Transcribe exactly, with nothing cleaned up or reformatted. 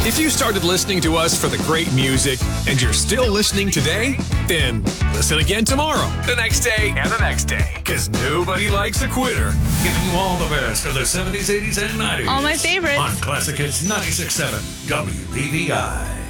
If you started listening to us for the great music and you're still listening today, then listen again tomorrow, the next day, and the next day. Because nobody likes a quitter. Giving you all the best of the seventies, eighties, and nineties. All my favorites. On Classic Hits ninety-six point seven W B V I.